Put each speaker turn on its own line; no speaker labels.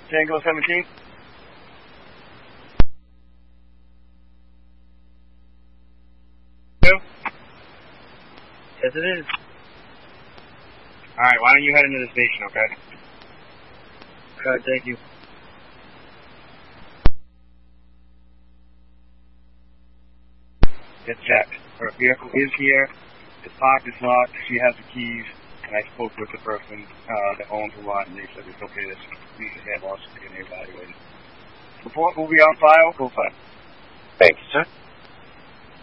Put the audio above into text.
Tango 17. Yes, it is. Alright, why don't you head into the station, okay? Alright, thank you. Get checked. Her vehicle is here. The park is locked. She has the keys. And I spoke with the person that owns the lot, and they said it's okay to use the hair loss to get evaluated. Report will be on file. Go file.
Thank you, sir.